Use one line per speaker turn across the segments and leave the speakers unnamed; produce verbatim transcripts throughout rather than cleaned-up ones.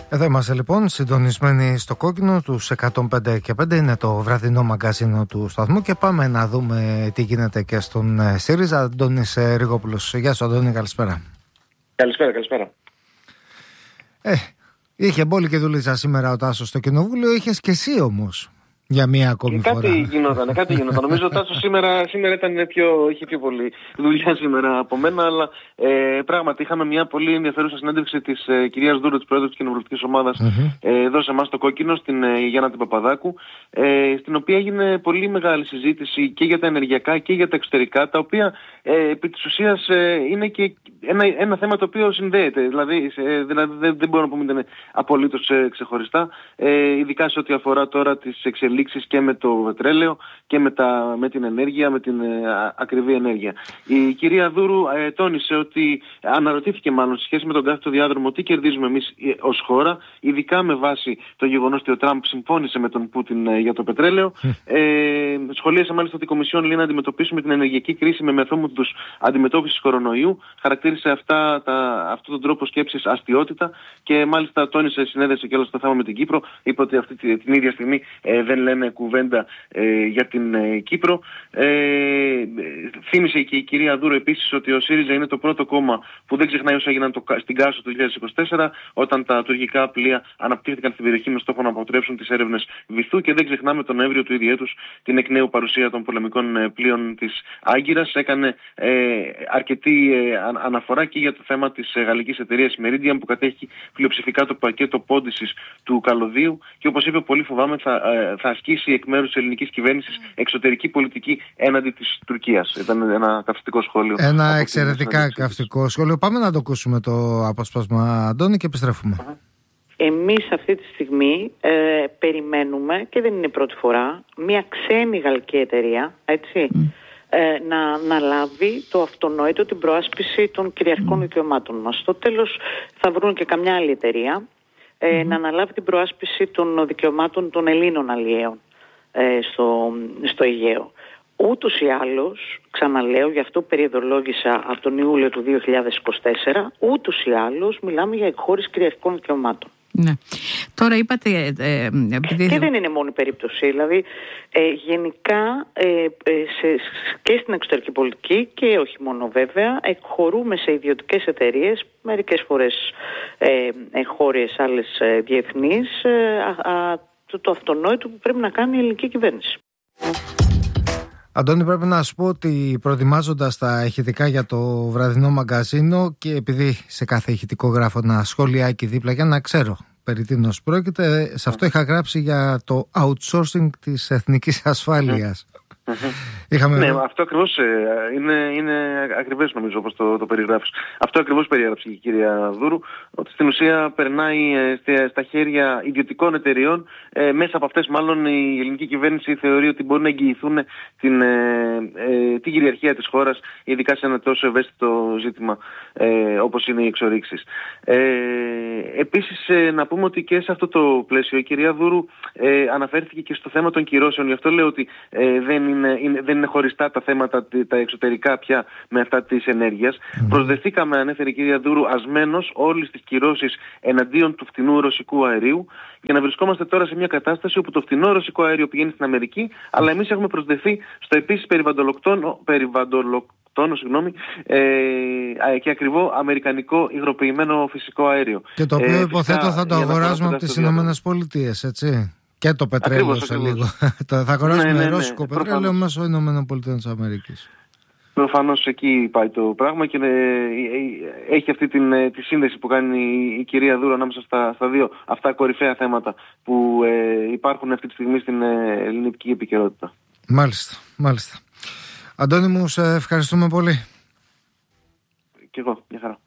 Εδώ είμαστε λοιπόν, συντονισμένοι στο κόκκινο τους εκατόν πέντε και πέντε. Είναι το βραδινό μαγκαζίνο του σταθμού και πάμε να δούμε τι γίνεται και στον ΣΥΡΙΖΑ. Αντώνης Ριγόπουλος. Γεια σου Αντώνη, καλησπέρα.
Καλησπέρα, καλησπέρα.
Ε, είχε μπόλικη δουλίτσα σήμερα ο Τάσος στο κοινοβούλιο, είχες και εσύ όμως. Για μία ακόμη
κάτι
φορά.
Γινόταν, κάτι γινόταν. Νομίζω ότι ο Τάσος σήμερα, σήμερα ήταν πιο, είχε πιο πολύ δουλειά σήμερα από μένα, αλλά ε, πράγματι είχαμε μια πολύ ενδιαφέρουσα συνέντευξη της ε, κυρίας Δούρου, της Πρόεδρου της Κοινοβουλευτικής Ομάδας, mm-hmm. ε, εδώ σε εμάς το κόκκινο, στην ε, Γιάννα την Παπαδάκου, ε, στην οποία έγινε πολύ μεγάλη συζήτηση και για τα ενεργειακά και για τα εξωτερικά, τα οποία ε, επί της ουσίας ε, είναι και ένα, ένα θέμα το οποίο συνδέεται. Δηλαδή, ε, δηλαδή δεν, δεν μπορώ να πούμε ότι είναι απολύτως ε, ξεχωριστά, ε, ειδικά σε ό,τι αφορά τώρα τις εξελίξεις και με το πετρέλαιο και με, τα, με την ενέργεια, με την ε, ακριβή ενέργεια. Η κυρία Δούρου ε, τόνισε ότι αναρωτήθηκε μάλλον σε σχέση με τον κάθετο διάδρομο τι κερδίζουμε εμείς ε, ως χώρα, ειδικά με βάση το γεγονός ότι ο Τραμπ συμφώνησε με τον Πούτιν ε, για το πετρέλαιο. Ε, σχολίασε μάλιστα ότι η Κομισιόν λέει να αντιμετωπίσουμε την ενεργειακή κρίση με μεθόδους αντιμετώπισης κορονοϊού. Χαρακτήρισε αυτά, τα, αυτόν τον τρόπο σκέψης αστιότητα και μάλιστα τόνισε, συνέδεσε και όλο το θέμα με την Κύπρο. Είπε ότι αυτή την, την ίδια στιγμή ε, δεν λένε κουβέντα ε, για την ε, Κύπρο. Ε, θύμισε και η κυρία Δούρου επίσης ότι ο ΣΥΡΙΖΑ είναι το πρώτο κόμμα που δεν ξεχνάει όσα έγιναν το, στην Κάσο το δύο χιλιάδες είκοσι τέσσερα, όταν τα τουρκικά πλοία αναπτύχθηκαν στην περιοχή με στόχο να αποτρέψουν τις έρευνες βυθού, και δεν ξεχνάμε τον Νοέμβριο του ίδιου έτους την εκ νέου παρουσία των πολεμικών ε, πλοίων της Άγκυρας. Έκανε ε, αρκετή ε, αναφορά και για το θέμα της ε, γαλλικής εταιρείας Meridian, που κατέχει πλειοψηφικά το πακέτο πόντισης του καλωδίου, και όπως είπε, πολύ φοβάμαι θα, ε, θα ασκήσει εκ μέρους της ελληνικής κυβέρνησης εξωτερική πολιτική έναντι της Τουρκίας. Ήταν ένα καυστικό σχόλιο.
Ένα εξαιρετικά καυστικό σχόλιο. Πάμε να το ακούσουμε το αποσπάσμα, Αντώνη, και επιστρέφουμε. Uh-huh.
Εμείς αυτή τη στιγμή ε, περιμένουμε, και δεν είναι η πρώτη φορά, μια ξένη γαλλική εταιρεία, έτσι, mm. ε, να, να λάβει το αυτονόητο, την προάσπιση των κυριαρχικών mm. δικαιωμάτων μας. Στο τέλος θα βρουν και καμιά άλλη εταιρεία ε, mm. να αναλάβει την προάσπιση των δικαιωμάτων των Ελλήνων αλλιέων ε, στο, στο Αιγαίο. Ούτως ή άλλως, ξαναλέω, γι' αυτό περιεδολόγησα από τον Ιούλιο του δύο χιλιάδες είκοσι τέσσερα, ούτως ή άλλως μιλάμε για εκχώρηση κυριαρχικών δικαιωμάτων.
Ναι. Τώρα είπατε... Ε, επειδή...
Και δεν είναι μόνο η περίπτωση. Δηλαδή, ε, γενικά ε, ε, σε, και στην εξωτερική πολιτική, και όχι μόνο βέβαια, εκχωρούμε σε ιδιωτικές εταιρείες, μερικές φορές ε, εγχώριες, άλλες ε, διεθνείς, ε, α, α, το, το αυτονόητο που πρέπει να κάνει η ελληνική κυβέρνηση.
Αντώνη, πρέπει να σου πω ότι προετοιμάζοντας τα ηχητικά για το βραδινό μαγκαζίνο, και επειδή σε κάθε ηχητικό γράφω ένα σχολιάκι δίπλα για να ξέρω περί τίνος πρόκειται, σε αυτό είχα γράψει για το outsourcing της εθνικής ασφάλειας. Είχαμε...
Ναι, αυτό ακριβώς είναι, είναι ακριβές, νομίζω, όπως το, το περιγράφεις. Αυτό ακριβώς περιέγραψε η κυρία Δούρου, ότι στην ουσία περνάει στα, στα χέρια ιδιωτικών εταιριών. Ε, μέσα από αυτές, μάλλον, η ελληνική κυβέρνηση θεωρεί ότι μπορεί να εγγυηθούν την, ε, ε, την κυριαρχία της χώρας, ειδικά σε ένα τόσο ευαίσθητο ζήτημα ε, όπως είναι οι εξορίξεις. Ε, επίσης, ε, να πούμε ότι και σε αυτό το πλαίσιο η κυρία Δούρου ε, αναφέρθηκε και στο θέμα των κυρώσεων. Γι' αυτό λέω ότι ε, δεν είναι Είναι, είναι, δεν είναι χωριστά τα θέματα τα εξωτερικά πια με αυτά της ενέργειας. Mm. Προσδεθήκαμε, ανέφερε η κυρία Δούρου, ασμένως όλες τις κυρώσεις εναντίον του φτηνού ρωσικού αερίου, για να βρισκόμαστε τώρα σε μια κατάσταση όπου το φτηνό ρωσικό αέριο πηγαίνει στην Αμερική, αλλά εμείς έχουμε προσδεθεί στο επίσης περιβαλλοντολοκτόνο, περιβαλλοντολοκτόνο συγγνώμη, ε, και ακριβό αμερικανικό υγροποιημένο φυσικό αέριο.
Και το οποίο ε, υποθέτω φυσικά, θα το αγοράζουμε από τις Ηνωμένες Πολιτείες, έτσι. Και το πετρέλαιο ακριβώς, σε ακριβώς. λίγο. Θα αγοράσουμε ναι, ναι, ναι. ρώσικο πετρέλαιο προφανώς. Μέσω Ηνωμένων Πολιτείων της Αμερικής.
Προφανώς εκεί πάει το πράγμα και ε, έχει αυτή την, τη σύνδεση που κάνει η κυρία Δούρου ανάμεσα στα, στα δύο αυτά κορυφαία θέματα που ε, υπάρχουν αυτή τη στιγμή στην ε, ελληνική επικαιρότητα.
Μάλιστα, μάλιστα. Αντώνη μου, σε ευχαριστούμε πολύ.
Και εγώ, μια χαρά.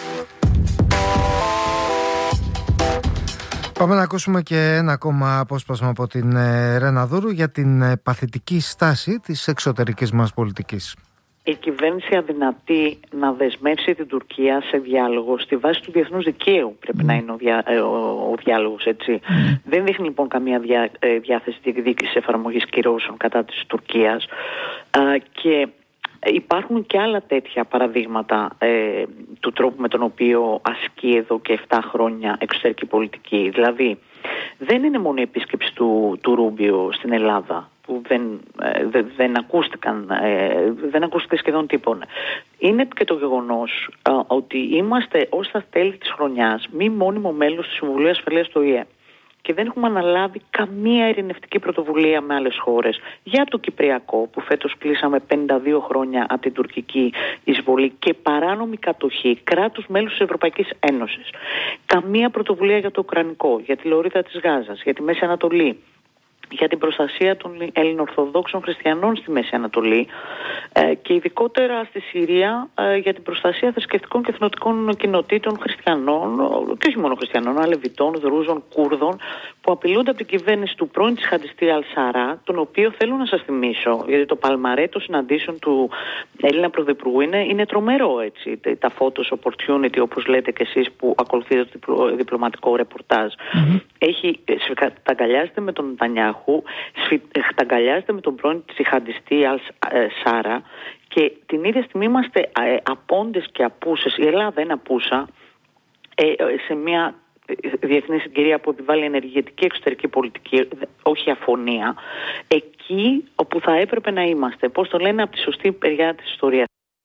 Πάμε να ακούσουμε και ένα ακόμα απόσπασμα από την Ρένα Δούρου για την παθητική στάση της εξωτερικής μας πολιτικής.
Η κυβέρνηση αδυνατεί να δεσμεύσει την Τουρκία σε διάλογο στη βάση του διεθνούς δικαίου. Πρέπει mm. να είναι ο, διά, ο, ο διάλογος, έτσι. Mm. Δεν δείχνει λοιπόν καμία διά, διάθεση διεκδίκησης εφαρμογής κυρώσεων κατά της Τουρκίας. Α, και Ε, υπάρχουν και άλλα τέτοια παραδείγματα ε, του τρόπου με τον οποίο ασκεί εδώ και επτά χρόνια εξωτερική πολιτική. Δηλαδή, δεν είναι μόνο η επίσκεψη του, του Ρούμπιο στην Ελλάδα, που δεν, ε, δε, δεν, ακούστηκαν, ε, δεν ακούστηκε σχεδόν τίποτα. Είναι και το γεγονός ε, ότι είμαστε ως τα τέλη της χρονιάς μη μόνιμο μέλος του Συμβουλίου Ασφαλείας του Ο Η Ε. Και δεν έχουμε αναλάβει καμία ειρηνευτική πρωτοβουλία με άλλες χώρες για το Κυπριακό, που φέτος κλείσαμε πενήντα δύο χρόνια από την τουρκική εισβολή και παράνομη κατοχή κράτους μέλους της Ευρωπαϊκής Ένωσης. Καμία πρωτοβουλία για το Ουκρανικό, για τη Λωρίδα της Γάζας, για τη Μέση Ανατολή, για την προστασία των Ελληνοορθοδόξων χριστιανών στη Μέση Ανατολή ε, και ειδικότερα στη Συρία ε, για την προστασία θρησκευτικών και εθνοτικών κοινοτήτων χριστιανών, και όχι μόνο χριστιανών, αλεβιτών, δρούζων, Κούρδων, που απειλούνται από την κυβέρνηση του πρώην τζιχαντιστή Αλ-Σαρά, τον οποίο θέλω να σας θυμίσω, γιατί το παλμαρέ των συναντήσεων του Έλληνα Πρωθυπουργού είναι, είναι τρομερό, έτσι. Τα photos opportunity, όπως λέτε και εσείς που ακολουθείτε το διπλω, διπλωματικό ρεπορτάζ, mm-hmm. έχει, τα αγκαλιάζεται με τον Νετανιάχου, χταγκαλιάζεται με τον πρώην τζιχαντιστή Αλ-Σάρα και την ίδια στιγμή είμαστε ε, απόντες και απούσες. Η Ελλάδα είναι απούσα ε, σε μια διεθνή συγκυρία που επιβάλλει ενεργητική εξωτερική πολιτική, όχι αφωνία, εκεί όπου θα έπρεπε να είμαστε. Πώς το λένε, από τη σωστή μεριά της ιστορίας.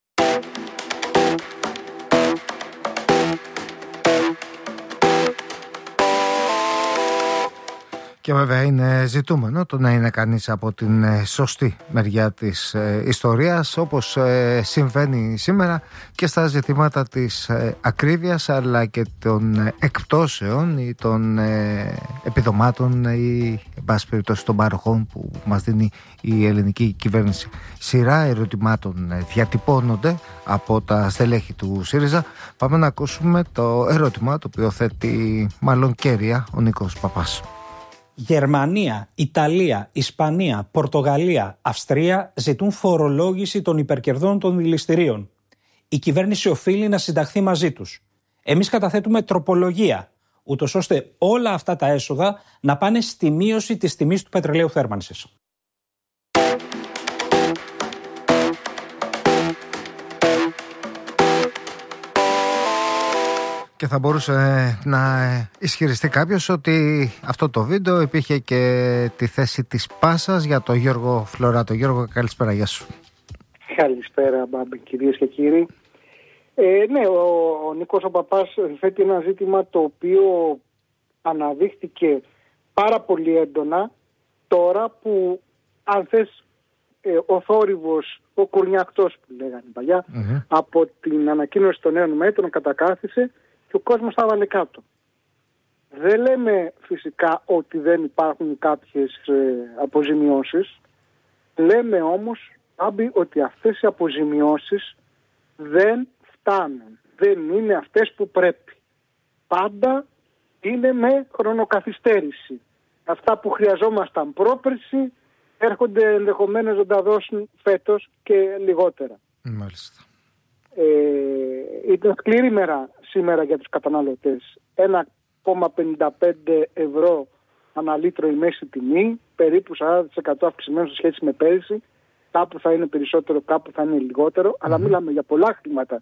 Και βέβαια είναι ζητούμενο το να είναι κανείς από την σωστή μεριά της ε, ιστορίας, όπως ε, συμβαίνει σήμερα και στα ζητήματα της ε, ακρίβειας, αλλά και των εκπτώσεων ή των ε, επιδομάτων ή εν πάση περιπτώσει των παροχών που μας δίνει η ελληνική κυβέρνηση. Σειρά ερωτημάτων ε, διατυπώνονται από τα στελέχη του ΣΥΡΙΖΑ. Πάμε να ακούσουμε το ερώτημα το οποίο θέτει μάλλον κέρια ο Νίκος Παπάς.
Γερμανία, Ιταλία, Ισπανία, Πορτογαλία, Αυστρία ζητούν φορολόγηση των υπερκερδών των δηληστηρίων. Η κυβέρνηση οφείλει να συνταχθεί μαζί τους. Εμείς καταθέτουμε τροπολογία, ούτως ώστε όλα αυτά τα έσοδα να πάνε στη μείωση της τιμής του πετρελαίου θέρμανσης.
Και θα μπορούσε να ισχυριστεί κάποιος ότι αυτό το βίντεο υπήρχε και τη θέση της πάσας για τον Γιώργο Φλωράτο. Γιώργο, καλησπέρα, γεια σου.
Καλησπέρα, Μπάμπη, κυρίες και κύριοι. Ε, ναι, ο, ο Νίκος ο Παπάς θέτει ένα ζήτημα το οποίο αναδείχθηκε πάρα πολύ έντονα τώρα που, αν θες, ε, ο θόρυβος, ο κουρνιακτός που λέγανε παλιά, mm-hmm. από την ανακοίνωση των νέων μέτρων κατακάθισε και ο κόσμος θα βάλε κάτω. Δεν λέμε φυσικά ότι δεν υπάρχουν κάποιες ε, αποζημιώσεις. Λέμε όμως, Άμπη, ότι αυτές οι αποζημιώσεις δεν φτάνουν. Δεν είναι αυτές που πρέπει. Πάντα είναι με χρονοκαθυστέρηση. Αυτά που χρειαζόμασταν πρόπερση έρχονται ενδεχομένως να τα δώσουν φέτος και λιγότερα.
Μάλιστα.
Ε, ήταν σκληρή μέρα σήμερα για τους καταναλωτές. ένα κόμμα πενήντα πέντε ευρώ ανά λίτρο η μέση τιμή, περίπου σαράντα τοις εκατό αυξημένο σε σχέση με πέρυσι. Κάπου θα είναι περισσότερο, κάπου θα είναι λιγότερο, mm-hmm. αλλά μιλάμε για πολλά χρήματα.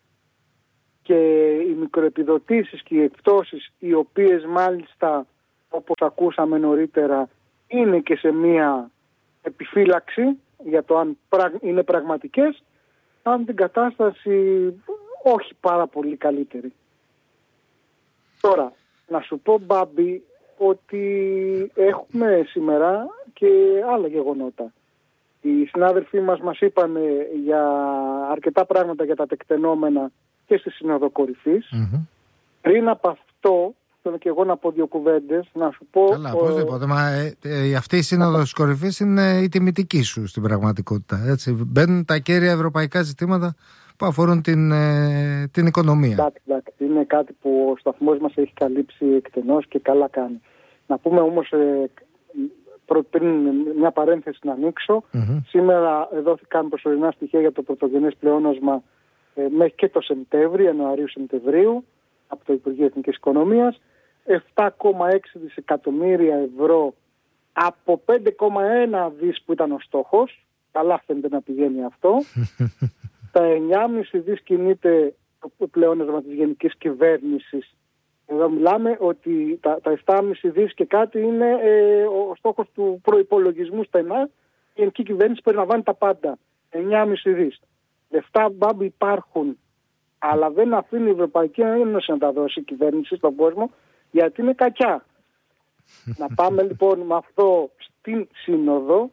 Και οι μικροεπιδοτήσεις και οι εκπτώσεις, οι οποίες μάλιστα, όπως ακούσαμε νωρίτερα, είναι και σε μία επιφύλαξη για το αν είναι πραγματικές, αν την κατάσταση όχι πάρα πολύ καλύτερη. Τώρα, να σου πω, Μπάμπη, ότι έχουμε σήμερα και άλλα γεγονότα. Οι συνάδελφοί μας μας είπαν για αρκετά πράγματα για τα τεκτενόμενα και στη Σύνοδο Κορυφής. Mm-hmm. Πριν από αυτό, θέλω και εγώ να πω δύο κουβέντες, να σου πω...
Καλά, οπωσδήποτε. Μα ε, ε, αυτή η Σύνοδος Κορυφής είναι η τιμητική σου στην πραγματικότητα. Έτσι. Μπαίνουν τα κέρια ευρωπαϊκά ζητήματα που αφορούν την, ε, την οικονομία.
Εντάξει, εντάξει. Είναι κάτι που ο σταθμός μας έχει καλύψει εκτενώς και καλά κάνει. Να πούμε όμως, ε, πριν μια παρένθεση να ανοίξω, mm-hmm. σήμερα δόθηκαν προσωρινά στοιχεία για το πρωτογενές πλεόνασμα ε, μέχρι και το Σεπτέμβριο, Ιανουαρίου-Σεπτεμβρίου, από το Υπουργείο Εθνικής Οικονομίας, επτά κόμμα έξι δισεκατομμύρια ευρώ από πέντε κόμμα ένα δις που ήταν ο στόχος, καλά φαίνεται να πηγαίνει αυτό. Τα εννιά κόμμα πέντε δις κινείται το πλεόνασμα της γενικής κυβέρνησης. Εδώ μιλάμε ότι τα, τα επτά κόμμα πέντε δις και κάτι είναι ε, ο στόχος του προϋπολογισμού στενά. Η γενική κυβέρνηση περιλαμβάνει τα πάντα. εννιά κόμμα πέντε δις. Λεφτά μπάμπη υπάρχουν, αλλά δεν αφήνει η Ευρωπαϊκή Ένωση να τα δώσει η κυβέρνηση στον κόσμο, γιατί είναι κακιά. Να πάμε λοιπόν με αυτό στην Σύνοδο.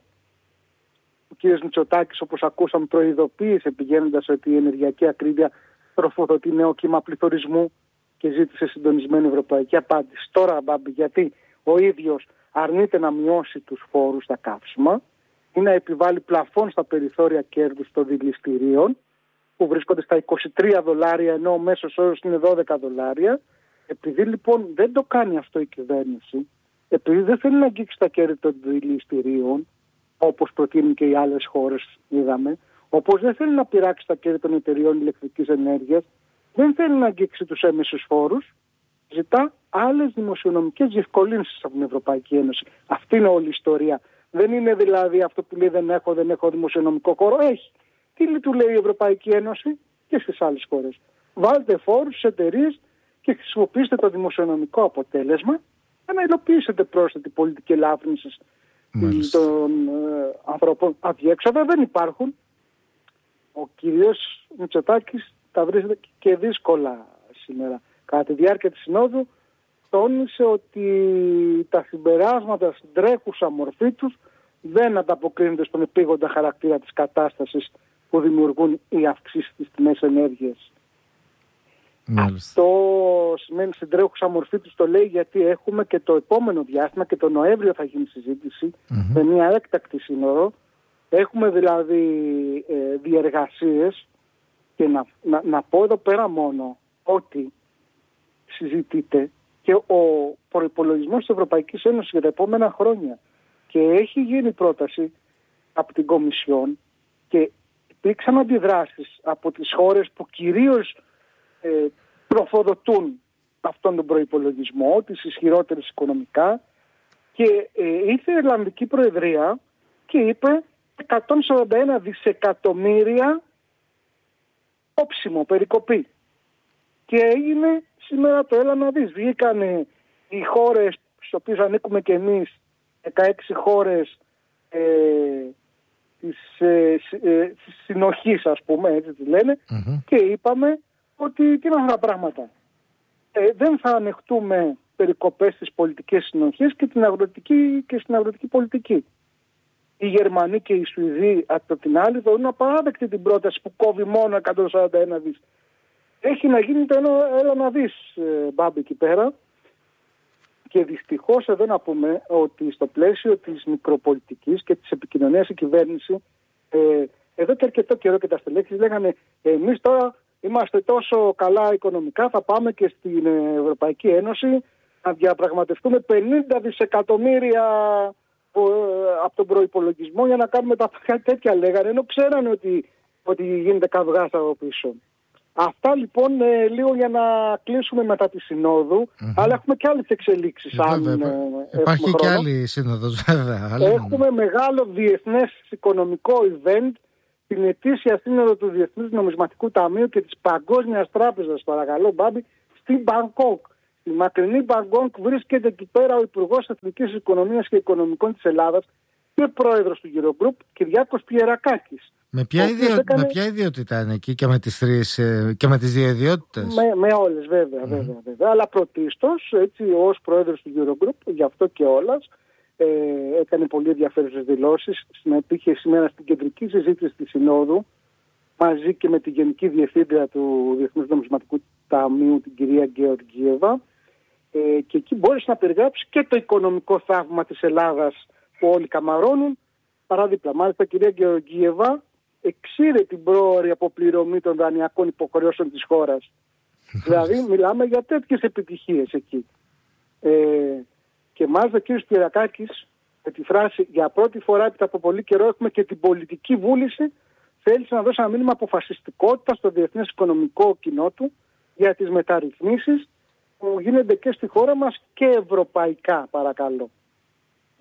Ο κ. Μητσοτάκης, όπως ακούσαμε, προειδοποίησε πηγαίνοντας ότι η ενεργειακή ακρίβεια τροφοδοτεί νέο κύμα πληθωρισμού και ζήτησε συντονισμένη ευρωπαϊκή απάντηση. Τώρα, μπάμπη, γιατί ο ίδιος αρνείται να μειώσει τους φόρους στα καύσιμα ή να επιβάλλει πλαφόν στα περιθώρια κέρδους των δηληστηρίων, που βρίσκονται στα είκοσι τρία δολάρια, ενώ ο μέσος όρος είναι δώδεκα δολάρια. Επειδή λοιπόν δεν το κάνει αυτό η κυβέρνηση, επειδή δεν θέλει να αγγίξει τα κέρδη των δηληστηρίων, όπως προτείνουν και οι άλλες χώρες, είδαμε, όπως δεν θέλει να πειράξει τα κέρδη των εταιριών ηλεκτρικής ενέργειας, δεν θέλει να αγγίξει τους έμεσους φόρους, ζητά άλλες δημοσιονομικές διευκολύνσεις από την Ευρωπαϊκή Ένωση. Αυτή είναι όλη η ιστορία. Δεν είναι δηλαδή αυτό που λέει δεν έχω, δεν έχω δημοσιονομικό χώρο. Έχει. Τι του λέει η Ευρωπαϊκή Ένωση και στις άλλες χώρες? Βάλτε φόρους στις εταιρείες και χρησιμοποιήστε το δημοσιονομικό αποτέλεσμα για να υλοποιήσετε πρόσθετη πολιτική ελάφρυνση των ε, ανθρώπων. Αδιέξοδα δεν υπάρχουν. Ο κύριος Μητσοτάκης τα βρίσκεται και δύσκολα σήμερα. Κατά τη διάρκεια της Συνόδου τόνισε ότι τα συμπεράσματα στην τρέχουσα μορφή τους δεν ανταποκρίνονται στον επίγοντα χαρακτήρα της κατάστασης που δημιουργούν οι αυξήσεις στις τιμές ενέργειας. Αυτό σημαίνει στην τρέχουσα μορφή τους, το λέει γιατί έχουμε και το επόμενο διάστημα και το Νοέμβριο θα γίνει συζήτηση mm-hmm. με μια έκτακτη σύνοδο. Έχουμε δηλαδή ε, διεργασίες και να, να, να πω εδώ πέρα μόνο ότι συζητείται και ο προϋπολογισμός της Ευρωπαϊκής Ένωσης για τα επόμενα χρόνια και έχει γίνει πρόταση από την Κομισιόν και υπήρξαν αντιδράσεις από τις χώρες που κυρίως ε, τροφοδοτούν αυτόν τον προϋπολογισμό, τις ισχυρότερες οικονομικά, και ε, ήρθε η Ιρλανδική Προεδρία και είπε εκατόν σαράντα ένα δισεκατομμύρια όψιμο, περικοπή. Και έγινε σήμερα το έλα να δεις. Βγήκανε οι χώρες στις οποίες ανήκουμε και εμείς, δεκαέξι χώρες ε, της, ε, ε, της συνοχής, ας πούμε, έτσι τη λένε, mm-hmm. και είπαμε ότι τι είναι αυτά τα πράγματα. Ε, δεν θα ανεχτούμε περικοπές στις πολιτικές συνοχές και, την αγροτική, και στην αγροτική πολιτική. Οι Γερμανοί και οι Σουηδοί από την άλλη θεωρούν απαράδεκτη την πρόταση που κόβει μόνο εκατόν σαράντα ένα δις. Έχει να γίνει το ένα, έλα να δεις, ε, μπάμπη εκεί πέρα. Και δυστυχώς εδώ να πούμε ότι στο πλαίσιο της μικροπολιτικής και της επικοινωνίας η κυβέρνηση, ε, εδώ και αρκετό καιρό και τα στελέχη λέγανε εμείς τώρα είμαστε τόσο καλά οικονομικά, θα πάμε και στην Ευρωπαϊκή Ένωση να διαπραγματευτούμε πενήντα δισεκατομμύρια από τον προϋπολογισμό για να κάνουμε τα κάτι τέτοια, λέγανε, ενώ ξέρανε ότι, ότι γίνεται καυγάς από πίσω. Αυτά λοιπόν ε, λίγο για να κλείσουμε μετά τη Συνόδου, mm-hmm. αλλά έχουμε και άλλες εξελίξεις.
Ε,
αν,
βέβαια,
ε,
υπάρχει και άλλη Σύνοδος, βέβαια.
Έχουμε μεγάλο διεθνές οικονομικό event, την ετήσια σύνοδο του Διεθνούς Νομισματικού Ταμείου και της Παγκόσμιας Τράπεζας, παρακαλώ μπάμπη, στην Μπαγκόκ. Στη μακρινή Μπαγκόκ βρίσκεται εκεί πέρα ο Υπουργός Εθνικής Οικονομίας και Οικονομικών της Ελλάδας και πρόεδρος του Eurogroup, Κυριάκος Πιερακάκης.
Με ποια, ιδιο... έκανε... με ποια ιδιότητα είναι εκεί και με τις, τρεις, και με τις δύο ιδιότητες?
Με, με όλες βέβαια, mm. βέβαια, βέβαια. Αλλά πρωτίστως, έτσι, ως πρόεδρος του Eurogroup, γι' αυτό και όλας, ε, έκανε πολύ ενδιαφέρουσες δηλώσεις. Συμμετείχε σήμερα στην κεντρική συζήτηση της Συνόδου, μαζί και με τη Γενική Διευθύντρια του Διεθνούς Νομισματικού Ταμείου, την κυρία Γεωργίεβα, ε, και εκεί μπόρεσε να περιγράψει και το οικονομικό θαύμα της Ελλάδας που όλοι καμαρώνουν. Παράδειγμα, μάλιστα, η κυρία Γεωργίεβα εξήρε την πρόωρη αποπληρωμή των δανειακών υποχρεώσεων της χώρας. Δηλαδή μιλάμε για τέτοιες επιτυχίες εκεί. Ε, και μάλιστα ο κ. Πιερακάκης με τη φράση «Για πρώτη φορά έπειτα από πολύ καιρό έχουμε και την πολιτική βούληση», θέλησε να δώσει ένα μήνυμα αποφασιστικότητα στο διεθνές οικονομικό κοινό του για τις μεταρρυθμίσεις που γίνονται και στη χώρα μας και ευρωπαϊκά, παρακαλώ.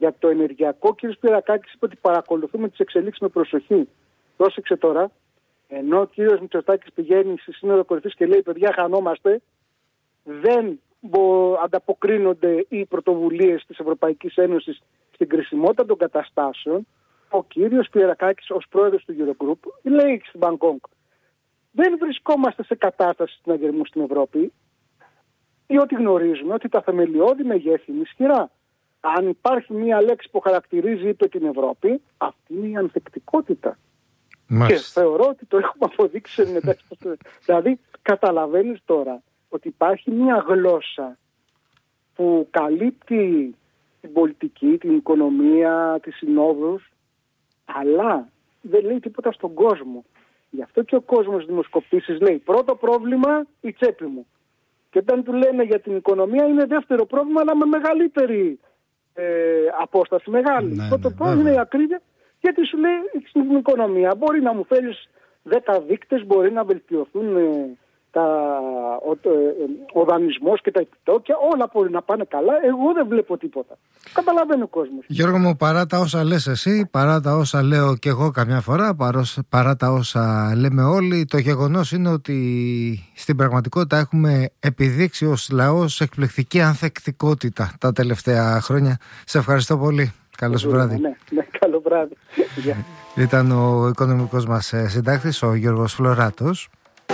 Για το ενεργειακό, ο κ. Σπυρακάκης είπε ότι παρακολουθούμε τις εξελίξεις με προσοχή. Πρόσεξε τώρα, ενώ ο κ. Μητσοτάκης πηγαίνει στη Σύνοδο Κορυφής και λέει: παιδιά, χανόμαστε, δεν μπο, ανταποκρίνονται οι πρωτοβουλίες της Ευρωπαϊκής Ένωσης στην κρισιμότητα των καταστάσεων. Ο κ. Σπυρακάκης, ως πρόεδρος του Eurogroup, λέει στην Μπαγκόγκ: δεν βρισκόμαστε σε κατάσταση συναγερμού στην Ευρώπη, διότι γνωρίζουμε ότι τα θεμελιώδη μεγέθη είναι ισχυρά. Αν υπάρχει μία λέξη που χαρακτηρίζει, είπε, την Ευρώπη, αυτή είναι η ανθεκτικότητα. Μάλιστα. Και θεωρώ ότι το έχουμε αποδείξει σε μετά. Δηλαδή, καταλαβαίνεις τώρα ότι υπάρχει μία γλώσσα που καλύπτει την πολιτική, την οικονομία, τις συνόδους, αλλά δεν λέει τίποτα στον κόσμο. Γι' αυτό και ο κόσμος δημοσκοπήσεις λέει: πρώτο πρόβλημα η τσέπη μου. Και όταν του λένε για την οικονομία είναι δεύτερο πρόβλημα, αλλά με μεγαλύτερη ε, απόσταση, μεγάλη.
Ναι,
πρώτο
ναι,
πρόβλημα είναι η ακρίβεια, γιατί σου λέει στην οικονομία μπορεί να μου φέρεις δέκα δείκτες, μπορεί να βελτιωθούν ε, τα, ο, ε, ο δανεισμός και τα επιτόκια, όλα μπορεί να πάνε καλά, εγώ δεν βλέπω τίποτα. Καταλαβαίνει ο κόσμος.
Γιώργο μου, παρά τα όσα λες εσύ, παρά τα όσα λέω και εγώ καμιά φορά, παρά τα όσα λέμε όλοι, το γεγονός είναι ότι στην πραγματικότητα έχουμε επιδείξει ως λαός εκπληκτική ανθεκτικότητα τα τελευταία χρόνια. Σε ευχαριστώ πολύ. Καλό σου βράδυ.
Ναι, ναι, καλό βράδυ.
Ήταν ο οικονομικός μας συντάκτης, ο Γιώργος Φλωράτος.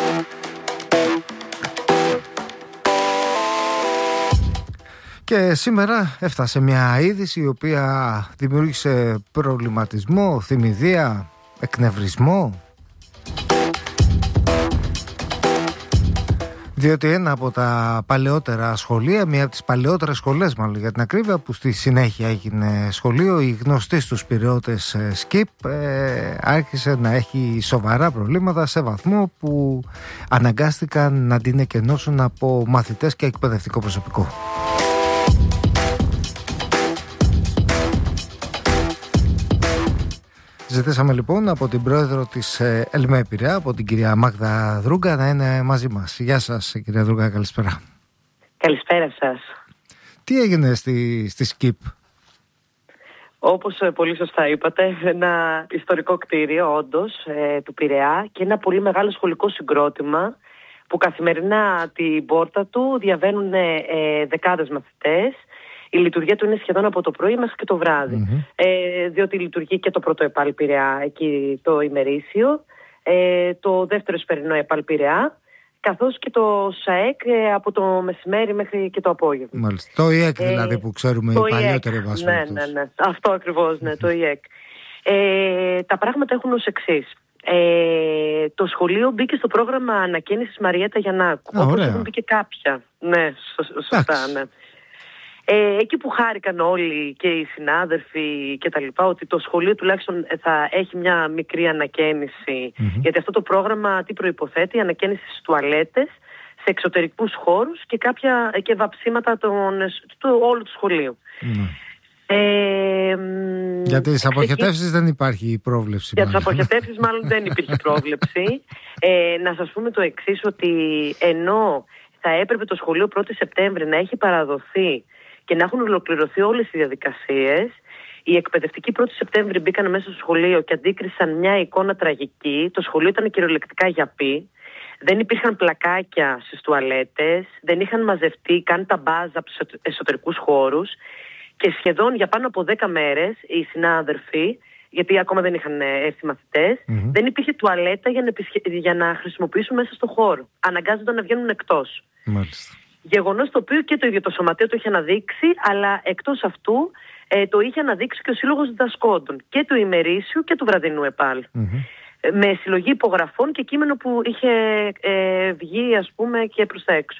Και σήμερα έφτασε μια είδηση η οποία δημιούργησε προβληματισμό, θυμηδία, εκνευρισμό. Διότι ένα από τα παλαιότερα σχολεία, μία από τις παλαιότερες σχολές μάλλον για την ακρίβεια, που στη συνέχεια έγινε σχολείο, οι γνωστοί στους Πειραιώτες ΣΚΙΠ, ε, άρχισε να έχει σοβαρά προβλήματα σε βαθμό που αναγκάστηκαν να την εκενώσουν από μαθητές και εκπαιδευτικό προσωπικό. Ζητήσαμε λοιπόν από την πρόεδρο της ΕΛΜΕ Πειραιά, από την κυρία Μάγδα Δρούγκα, να είναι μαζί μας. Γεια σας κυρία Δρούγκα, καλησπέρα.
Καλησπέρα σας.
Τι έγινε στη, στη ΣΚΙΠ?
Όπως πολύ σωστά είπατε, ένα ιστορικό κτίριο όντως ε, του Πειραιά και ένα πολύ μεγάλο σχολικό συγκρότημα που καθημερινά την πόρτα του διαβαίνουν ε, δεκάδες μαθητές. Η λειτουργία του είναι σχεδόν από το πρωί μέχρι και το βράδυ. Mm-hmm. Ε, διότι λειτουργεί και το πρώτο ΕΠΑΛ Πειραιά, εκεί το ημερήσιο, ε, το δεύτερο εσπερινό ΕΠΑΛ Πειραιά, καθώς και το ΣΑΕΚ ε, από το μεσημέρι μέχρι και το απόγευμα.
Μάλιστα. Το ΙΕΚ δηλαδή ε, που ξέρουμε, οι παλιότεροι μας.
Ναι, ναι, ναι. Αυτό ακριβώς, ναι, το ΙΕΚ. Ε, τα πράγματα έχουν ως εξής. Ε, το σχολείο μπήκε στο πρόγραμμα ανακαίνησης Μαριέτα Γιαννάκου.
Α,
όπως έχουν μπει και κάποια. Ναι, σωστά, ναι. Ε, εκεί που χάρηκαν όλοι και οι συνάδελφοι και τα λοιπά, ότι το σχολείο τουλάχιστον θα έχει μια μικρή ανακαίνιση, mm-hmm. γιατί αυτό το πρόγραμμα τι προϋποθέτει? Ανακαίνιση στις τουαλέτες, σε εξωτερικούς χώρους και κάποια και βαψίματα των, του όλου του σχολείου. Mm-hmm. Ε,
για τις αποχετεύσεις δεν υπάρχει πρόβλεψη.
Για τις αποχετεύσεις μάλλον δεν υπήρχε πρόβλεψη. Ε, να σας πούμε το εξής, ότι ενώ θα έπρεπε το σχολείο πρώτη Σεπτέμβρη να έχει παραδοθεί και να έχουν ολοκληρωθεί όλες οι διαδικασίες, οι εκπαιδευτικοί πρώτη Σεπτέμβρη μπήκαν μέσα στο σχολείο και αντίκρισαν μια εικόνα τραγική. Το σχολείο ήταν κυριολεκτικά γιαπί. Δεν υπήρχαν πλακάκια στις τουαλέτες, δεν είχαν μαζευτεί καν τα μπάζ από τους εσωτερικούς χώρους και σχεδόν για πάνω από δέκα μέρες οι συνάδελφοι, γιατί ακόμα δεν είχαν έρθει μαθητές, mm-hmm. δεν υπήρχε τουαλέτα για να, επισχε... για να χρησιμοποιήσουν μέσα στο χώρο. Αναγκάζονταν να βγαίνουν εκτός.
Μάλιστα. Γεγονός
το οποίο και το ίδιο το σωματείο το είχε αναδείξει, αλλά εκτός αυτού ε, το είχε αναδείξει και ο Σύλλογος Διδασκόντων και του ημερήσιου και του βραδινού ΕΠΑΛ. Mm-hmm. Ε, με συλλογή υπογραφών και κείμενο που είχε ε, βγει, ας πούμε, και προς τα έξω.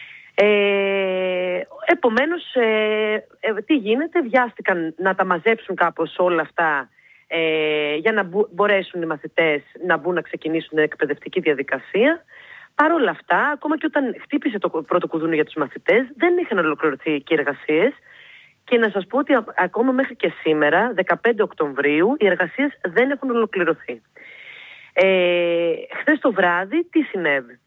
Ε, επομένως, ε, ε, τι γίνεται? Βιάστηκαν να τα μαζέψουν κάπως όλα αυτά ε, για να μπο, μπορέσουν οι μαθητές να μπουν να ξεκινήσουν την εκπαιδευτική διαδικασία. Παρ' όλα αυτά, ακόμα και όταν χτύπησε το πρώτο κουδούνι για τους μαθητές, δεν είχαν ολοκληρωθεί και οι εργασίες. Και να σας πω ότι ακόμα μέχρι και σήμερα, δεκαπέντε Οκτωβρίου, οι εργασίες δεν έχουν ολοκληρωθεί. Ε, χθες το βράδυ, τι συνέβη?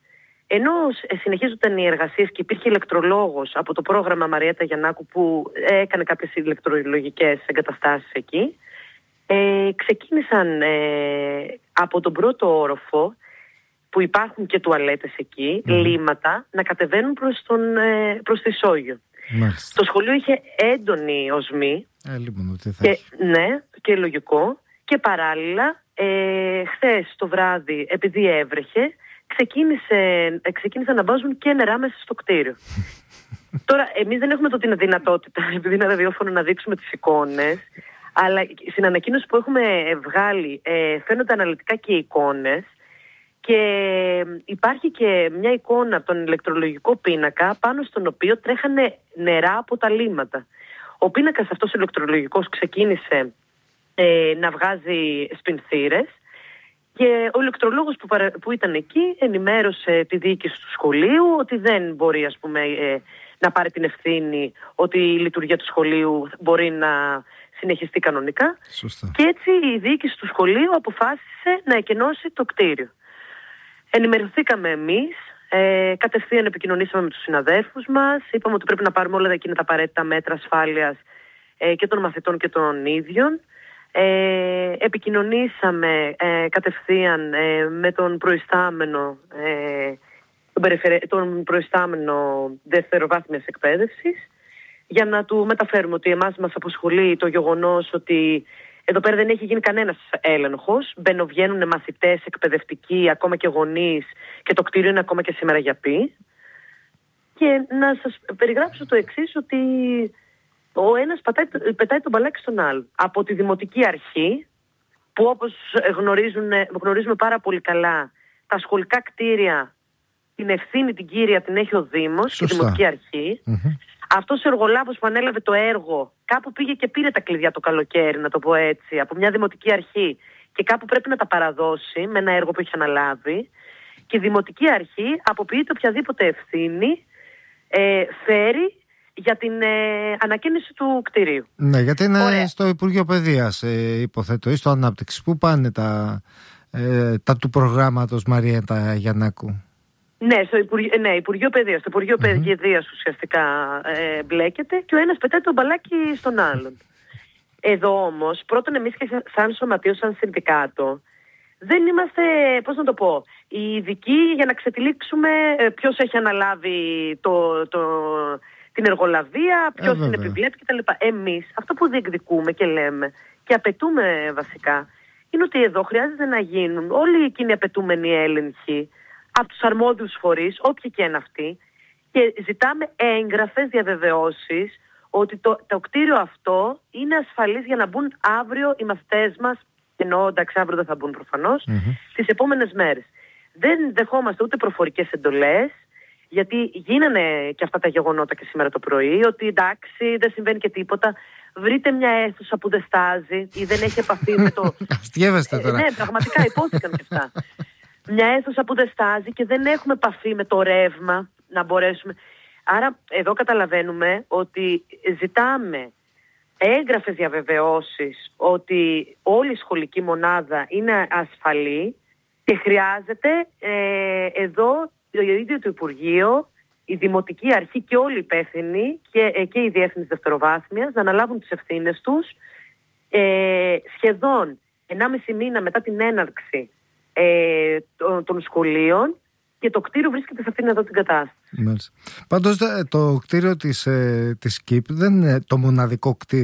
Ενώ συνεχίζονταν οι εργασίες και υπήρχε ηλεκτρολόγος από το πρόγραμμα Μαριέτα Γιαννάκου που έκανε κάποιες ηλεκτρολογικές εγκαταστάσεις εκεί, ε, ξεκίνησαν ε, από τον πρώτο όροφο, που υπάρχουν και τουαλέτες εκεί, mm. λίμματα, να κατεβαίνουν προς, τον, ε, προς τη Σόγειο. Μάλιστα. Το σχολείο είχε έντονη οσμή,
ε, λοιπόν, τι θα
και, ναι, και λογικό, και παράλληλα ε, χθες το βράδυ, επειδή έβρεχε, ξεκίνησε, ξεκίνησαν να μπάζουν και νερά μέσα στο κτίριο. Τώρα, εμείς δεν έχουμε το την δυνατότητα, επειδή είναι ραδιόφωνο, να δείξουμε τις εικόνες, αλλά στην ανακοίνωση που έχουμε βγάλει ε, φαίνονται αναλυτικά και εικόνες, και υπάρχει και μια εικόνα από τον ηλεκτρολογικό πίνακα, πάνω στον οποίο τρέχανε νερά από τα λίμματα. Ο πίνακας αυτός ηλεκτρολογικός ξεκίνησε ε, να βγάζει σπινθήρες, και ο ηλεκτρολόγος που, παρα... που ήταν εκεί ενημέρωσε τη διοίκηση του σχολείου ότι δεν μπορεί, ας πούμε, ε, να πάρει την ευθύνη, ότι η λειτουργία του σχολείου μπορεί να συνεχιστεί κανονικά.
Σωστά. Και
έτσι η διοίκηση του σχολείου αποφάσισε να εκενώσει το κτίριο. Ενημερωθήκαμε εμείς, ε, κατευθείαν επικοινωνήσαμε με τους συναδέλφους μας, είπαμε ότι πρέπει να πάρουμε όλα εκείνα τα απαραίτητα μέτρα ασφάλειας ε, και των μαθητών και των ίδιων. Ε, επικοινωνήσαμε ε, κατευθείαν ε, με τον προϊστάμενο, ε, τον, περιφερε... τον προϊστάμενο δευτεροβάθμιας εκπαίδευσης, για να του μεταφέρουμε ότι εμάς μας απασχολεί το γεγονός ότι εδώ πέρα δεν έχει γίνει κανένας έλεγχος. Μπαινοβγαίνουν μαθητές, εκπαιδευτικοί, ακόμα και γονείς, και το κτίριο είναι ακόμα και σήμερα για πει. Και να σας περιγράψω το εξής, ότι ο ένας πατάει, πετάει τον μπαλάκι στον άλλο. Από τη Δημοτική Αρχή, που όπως γνωρίζουν, γνωρίζουμε πάρα πολύ καλά, τα σχολικά κτίρια, την ευθύνη την κύρια την έχει ο Δήμος και η Δημοτική Αρχή. Mm-hmm. Αυτός ο εργολάβος που ανέλαβε το έργο κάπου πήγε και πήρε τα κλειδιά το καλοκαίρι, να το πω έτσι, από μια Δημοτική Αρχή, και κάπου πρέπει να τα παραδώσει με ένα έργο που έχει αναλάβει, και η Δημοτική Αρχή αποποιείται οποιαδήποτε ευθύνη ε, φέρει για την ε, ανακαίνιση του κτηρίου.
Ναι, γιατί είναι Ωραία. στο Υπουργείο Παιδείας, ε, υποθέτω, ή στο Ανάπτυξη. Πού πάνε τα, ε, τα του προγράμματος Μαριέτα Γιαννάκου?
Ναι, στο Υπουργείο, ναι, Υπουργείο Παιδείας. Στο Υπουργείο mm-hmm. Παιδείας ουσιαστικά ε, μπλέκεται, και ο ένας πετάει τον μπαλάκι στον άλλον. Εδώ όμως, πρώτον, εμείς και σαν σωματείο, σαν συνδικάτο, δεν είμαστε, πώς να το πω, οι ειδικοί για να ξετυλίξουμε ποιος έχει αναλάβει το, το, την εργολαβία, ποιος ε, την επιβλέπει κτλ. Εμείς αυτό που διεκδικούμε και λέμε και απαιτούμε βασικά είναι ότι εδώ χρειάζεται να γίνουν όλοι εκείνοι απαιτούμενοι έλεγχοι από τους αρμόδιους φορείς, όποιοι και είναι αυτοί, και ζητάμε έγγραφες διαβεβαιώσεις ότι το, το κτίριο αυτό είναι ασφαλής για να μπουν αύριο οι μαθητές μας, ενώ εντάξει αύριο δεν θα μπουν προφανώς, mm-hmm. τις επόμενες μέρες. Δεν δεχόμαστε ούτε προφορικές εντολές, γιατί γίνανε και αυτά τα γεγονότα και σήμερα το πρωί, ότι εντάξει δεν συμβαίνει και τίποτα, βρείτε μια αίθουσα που δεν στάζει ή δεν έχει επαφή με το...
Αστιεύεστε τώρα.
Ε, ναι, πραγματικά υπόθηκαν και αυτά. Μια αίθουσα που δεν στάζει και δεν έχουμε επαφή με το ρεύμα να μπορέσουμε... Άρα εδώ καταλαβαίνουμε ότι ζητάμε έγγραφες διαβεβαιώσεις ότι όλη η σχολική μονάδα είναι ασφαλή, και χρειάζεται ε, εδώ το ίδιο το Υπουργείο, η Δημοτική Αρχή και όλοι οι υπεύθυνοι και, ε, και οι διεύθυνες δευτεροβάθμιας να αναλάβουν τις ευθύνες τους. Ε, σχεδόν ενάμιση μήνα μετά την έναρξη ε, των, των σχολείων, και το κτίριο βρίσκεται σε αυτήν εδώ την κατάσταση.
Μάλιστα. Πάντως το κτίριο της, ε, της ΚΙΠ δεν είναι το μοναδικό κτίριο